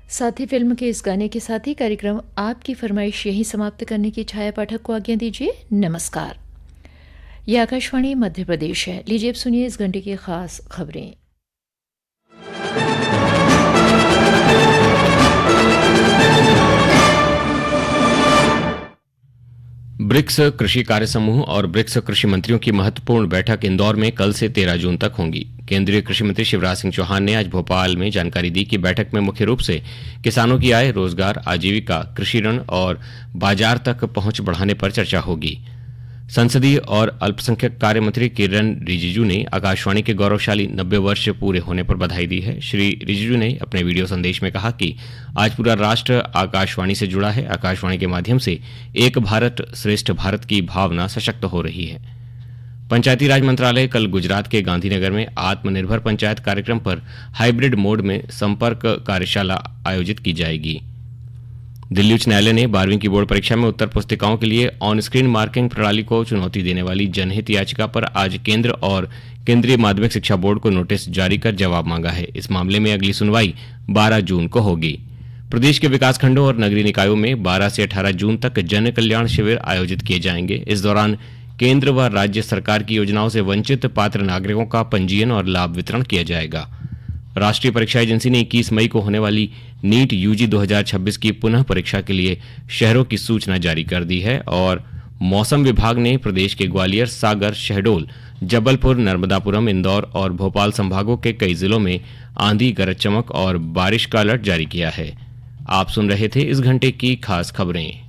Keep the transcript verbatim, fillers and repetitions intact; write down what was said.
साथ ही फिल्म के इस गाने के साथ ही कार्यक्रम आपकी फरमाइश यहीं समाप्त करने की छाया पाठक को आज्ञा दीजिए। नमस्कार। यह आकाशवाणी मध्य प्रदेश है। लीजिए अब सुनिए इस घंटे की खास खबरें। ब्रिक्स कृषि कार्य समूह और ब्रिक्स कृषि मंत्रियों की महत्वपूर्ण बैठक इंदौर में कल से तेरह जून तक होंगी। केंद्रीय कृषि मंत्री शिवराज सिंह चौहान ने आज भोपाल में जानकारी दी कि बैठक में मुख्य रूप से किसानों की आय, रोजगार, आजीविका, कृषि ऋण और बाजार तक पहुंच बढ़ाने पर चर्चा होगी। संसदीय और अल्पसंख्यक कार्य मंत्री किरेन रिजिजू ने आकाशवाणी के गौरवशाली नब्बे वर्ष पूरे होने पर बधाई दी है। श्री रिजिजू ने अपने वीडियो संदेश में कहा कि आज पूरा राष्ट्र आकाशवाणी से जुड़ा है। आकाशवाणी के माध्यम से एक भारत श्रेष्ठ भारत की भावना सशक्त हो रही है। पंचायती राज मंत्रालय कल गुजरात के गांधीनगर में आत्मनिर्भर पंचायत कार्यक्रम पर हाइब्रिड मोड में संपर्क कार्यशाला आयोजित की जाएगी। दिल्ली उच्च न्यायालय ने बारहवीं की बोर्ड परीक्षा में उत्तर पुस्तिकाओं के लिए ऑन स्क्रीन मार्किंग प्रणाली को चुनौती देने वाली जनहित याचिका पर आज केंद्र और केंद्रीय माध्यमिक शिक्षा बोर्ड को नोटिस जारी कर जवाब मांगा है। इस मामले में अगली सुनवाई बारह जून को होगी। प्रदेश के विकासखंडों और नगरीय निकायों में बारह से अठारह जून तक जन कल्याण शिविर आयोजित किए जाएंगे। इस दौरान केंद्र व राज्य सरकार की योजनाओं से वंचित पात्र नागरिकों का पंजीयन और लाभ वितरण किया जाएगा। राष्ट्रीय परीक्षा एजेंसी ने इक्कीस मई को होने वाली नीट यूजी दो हज़ार छब्बीस की पुनः परीक्षा के लिए शहरों की सूचना जारी कर दी है और मौसम विभाग ने प्रदेश के ग्वालियर, सागर, शहडोल, जबलपुर, नर्मदापुरम, इंदौर और भोपाल संभागों के कई जिलों में आंधी, गरज चमक और बारिश का अलर्ट जारी किया है। आप सुन रहे थे इस घंटे की खास खबरें।